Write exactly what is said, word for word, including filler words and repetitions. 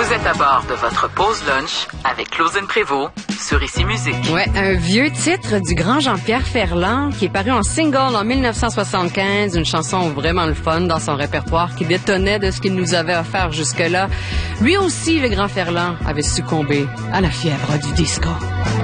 Vous êtes à bord de votre pause lunch avec Claudine Prévost sur Ici Musique. Ouais, un vieux titre du grand Jean-Pierre Ferland qui est paru en single en dix-neuf cent soixante-quinze, une chanson vraiment le fun dans son répertoire qui détonnait de ce qu'il nous avait offert jusque-là. Lui aussi, le grand Ferland, avait succombé à la fièvre du disco.